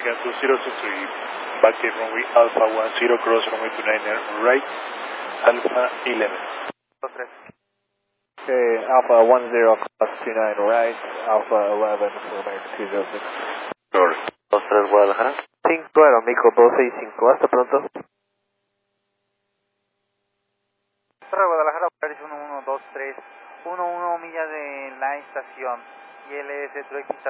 Cancel 023, back at runway Alpha 10, cross runway 29 right, Alpha 11. 3. Alpha 10, cross 29 right, Alpha 11, runway 206. North. 23 Guadalajara. 5 Aeromico 265, hasta pronto. Torre Guadalajara, Polaris 1123, 11 millas de la estación, ILS Truex